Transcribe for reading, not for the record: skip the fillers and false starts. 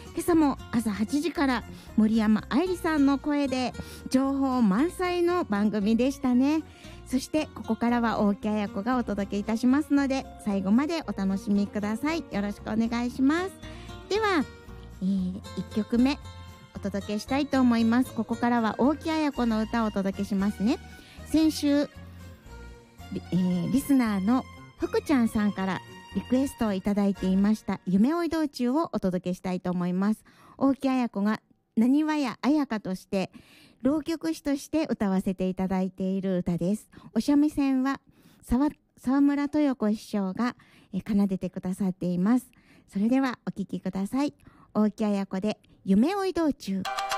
今朝も朝8時から森山愛理さんの声で情報満載の番組でしたね。そしてここからは大木彩子がお届けいたしますので、最後までお楽しみください。よろしくお願いします。では、1曲目お届けしたいと思います。ここからは大木彩子の歌をお届けしますね。先週、リスナーの福ちゃんさんからリクエストをいただいていました夢追い道中をお届けしたいと思います。大木彩子が浪速や彩香として浪曲師として歌わせていただいている歌です。お三味線は沢村豊子師匠が奏でてくださっています。それではお聴きください。大木彩子で夢追い道中。